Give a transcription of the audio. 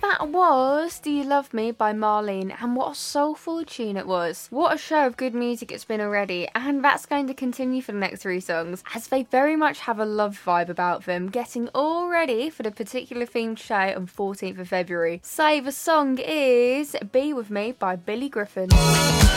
that was Do You Love Me by Marlene, and what a soulful tune it was. What a show of good music it's been already, and that's going to continue for the next 3 songs, as they very much have a love vibe about them, getting all ready for the particular themed show on 14th of February. So the song is Be With Me by Billy Griffin.